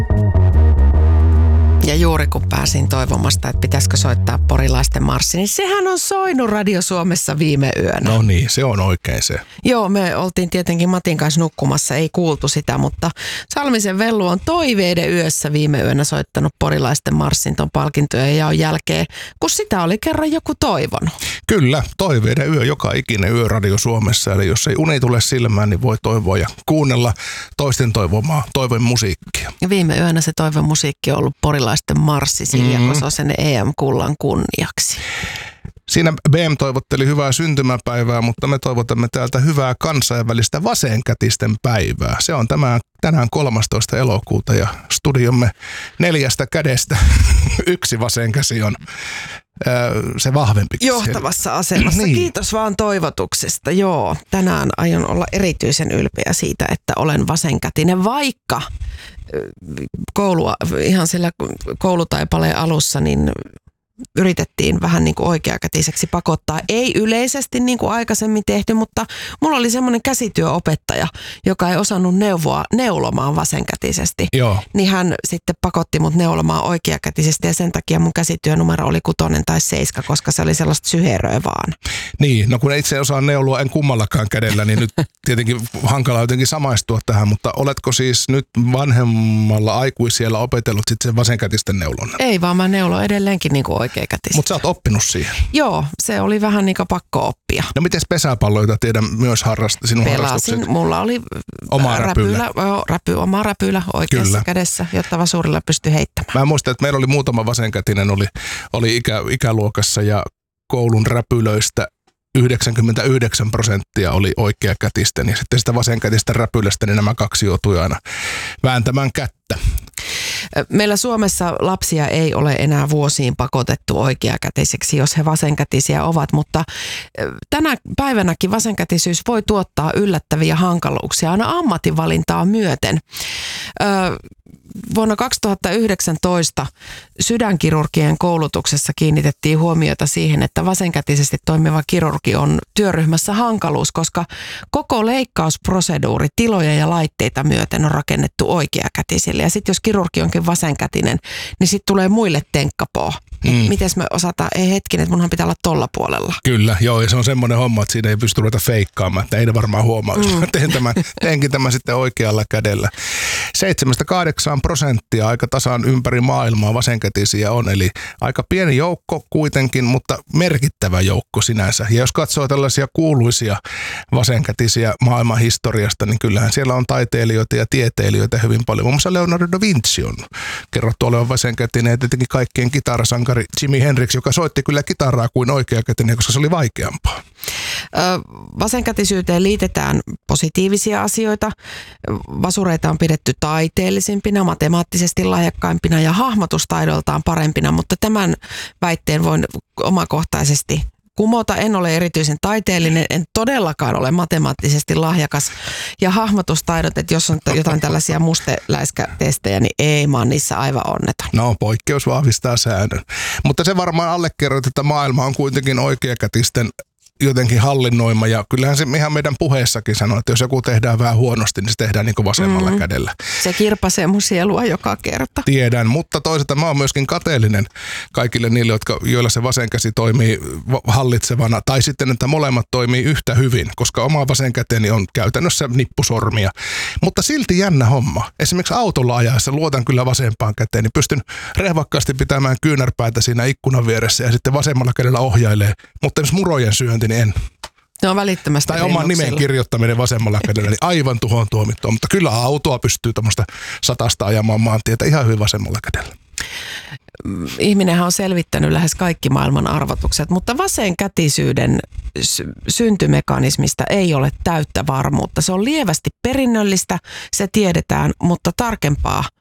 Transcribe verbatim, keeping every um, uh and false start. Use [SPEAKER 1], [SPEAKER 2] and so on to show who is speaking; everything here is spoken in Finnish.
[SPEAKER 1] Ja juuri kun pääsin toivomasta, että pitäisikö soittaa porilaisten marssi, niin sehän on soinut Radio Suomessa viime yönä.
[SPEAKER 2] No niin, se on oikein se.
[SPEAKER 1] Joo, me oltiin tietenkin Matin kanssa nukkumassa, ei kuultu sitä, mutta Salmisen Vellu on Toiveiden yössä viime yönä soittanut porilaisten marssin ton palkintojen jaon jälkeen, kun sitä oli kerran joku toivonut.
[SPEAKER 2] Kyllä, Toiveiden yö, joka ikinen yö Radio Suomessa. Eli jos ei uni tule silmään, niin voi toivoa ja kuunnella toisten toivomaa toivon musiikkia.
[SPEAKER 1] Ja viime yönä se toivon musiikki on ollut porilaisten marssi Silja mm. Kososen E M-kullan kunniaksi.
[SPEAKER 2] Siinä B M toivotteli hyvää syntymäpäivää, mutta me toivotamme täältä hyvää kansainvälistä vasenkätisten päivää. Se on tämä, tänään kolmastoista elokuuta ja studiomme neljästä kädestä yksi vasenkäsi on se vahvempi.
[SPEAKER 1] Johtavassa asemassa. Niin. Kiitos vaan toivotuksesta. Joo, tänään aion olla erityisen ylpeä siitä, että olen vasenkätinen, vaikka koulua, ihan sillä koulutaipaleen alussa, niin yritettiin vähän niin kuin oikeakätiseksi pakottaa. Ei yleisesti niin kuin aikaisemmin tehty, mutta mulla oli semmoinen käsityöopettaja, joka ei osannut neuvoa neulomaan vasenkätisesti.
[SPEAKER 2] Joo.
[SPEAKER 1] Niin hän sitten pakotti mut neulomaan oikeakätisesti ja sen takia mun käsityönumero oli kutonen tai seiska, koska se oli sellaista syheröä vaan.
[SPEAKER 2] Niin, no kun itse osaan neuloa en kummallakaan kädellä, niin nyt tietenkin hankala jotenkin samaistua tähän, mutta oletko siis nyt vanhemmalla aikuisiellä opetellut sitten sen vasenkätisten neulonnan?
[SPEAKER 1] Ei, vaan mä neuloin edelleenkin niin kuin oikeakätisesti.
[SPEAKER 2] Mutta sä oot oppinut siihen.
[SPEAKER 1] Joo, se oli vähän niin kuin pakko oppia.
[SPEAKER 2] No miten pesäpalloita tiedän myös harrast, sinun
[SPEAKER 1] Pelasin,
[SPEAKER 2] harrastukset?
[SPEAKER 1] Mulla oli
[SPEAKER 2] oma räpylä.
[SPEAKER 1] räpylä, joo, räpy, oma räpylä oikeassa Kyllä. kädessä, jotta vasurilla pystyi heittämään.
[SPEAKER 2] Mä muistan, että meillä oli muutama vasenkätinen, oli, oli ikä, ikäluokassa ja koulun räpylöistä yhdeksänkymmentäyhdeksän prosenttia oli oikeakätisten ja sitten sitä vasenkätistä räpylästä, niin nämä kaksi joutui aina vääntämään kättä.
[SPEAKER 1] Meillä Suomessa lapsia ei ole enää vuosiin pakotettu oikeakätiseksi, jos he vasenkätisiä ovat, mutta tänä päivänäkin vasenkätisyys voi tuottaa yllättäviä hankaluuksia aina ammatinvalintaa myöten. Vuonna kaksituhattayhdeksäntoista sydänkirurgien koulutuksessa kiinnitettiin huomiota siihen, että vasenkätisesti toimiva kirurgi on työryhmässä hankaluus, koska koko leikkausproseduuri tiloja ja laitteita myöten on rakennettu oikeakätisille. Ja sitten jos kirurgi onkin vasenkätinen, niin sitten tulee muille tenkkapoo. Mm. Mites me osataan, ei hetkinen, että munhan pitää olla tolla puolella.
[SPEAKER 2] Kyllä, joo, ja se on semmoinen homma, että siinä ei pysty ruveta feikkaamaan, että ei ne varmaan huomaa, jos mm. teen tämän, teenkin tämän sitten oikealla kädellä. Seitsemästä kahdeksaan prosenttia aika tasan ympäri maailmaa vasenkätisiä on, eli aika pieni joukko kuitenkin, mutta merkittävä joukko sinänsä. Ja jos katsoo tällaisia kuuluisia vasenkätisiä maailman historiasta, niin kyllähän siellä on taiteilijoita ja tieteilijöitä hyvin paljon. Muun muassa Leonardo da Vinci on kerrottu olevan vasenkätinen ja tietenkin kaikkien kitarasankari Jimi Hendrix, joka soitti kyllä kitaraa kuin oikeakätinen, koska se oli vaikeampaa.
[SPEAKER 1] Vasenkätisyyteen liitetään positiivisia asioita. Vasureita on pidetty taiteellisimpina, matemaattisesti lahjakkaimpina ja hahmotustaidoiltaan parempina, mutta tämän väitteen voin omakohtaisesti kumota. En ole erityisen taiteellinen, en todellakaan ole matemaattisesti lahjakas. Ja hahmotustaidot, että jos on jotain tällaisia musteläiskätestejä, niin ei, mä oon niissä aivan onneton.
[SPEAKER 2] No, poikkeus vahvistaa säännön. Mutta se varmaan allekirjoittaa, että maailma on kuitenkin oikeakätisten jotenkin hallinnoima, ja kyllähän se ihan meidän puheessakin sanoo, että jos joku tehdään vähän huonosti, niin se tehdään niin kuin vasemmalla mm. kädellä.
[SPEAKER 1] Se kirpasee mun sielua joka kerta.
[SPEAKER 2] Tiedän, mutta toisaalta mä oon myöskin kateellinen kaikille niille, jotka, joilla se vasen käsi toimii hallitsevana, tai sitten, että molemmat toimii yhtä hyvin, koska oma vasen käteni on käytännössä nippusormia. Mutta silti jännä homma. Esimerkiksi autolla ajaessa luotan kyllä vasempaan käteen, niin pystyn rehvakkaasti pitämään kyynärpäitä siinä ikkunan vieressä ja sitten vasemmalla kädellä ohjailee, mutta jos murojen syönti, niin en.
[SPEAKER 1] Ne on välittömästi
[SPEAKER 2] tai oman nimen kirjoittaminen vasemmalla kädellä, niin aivan tuhon tuomittua. Mutta kyllä autoa pystyy tämmöistä satasta ajamaan maantietä ihan hyvin vasemmalla kädellä.
[SPEAKER 1] Ihminenhän on selvittänyt lähes kaikki maailman arvotukset, mutta vasenkätisyyden syntymekanismista ei ole täyttä varmuutta. Se on lievästi perinnöllistä, se tiedetään, mutta tarkempaa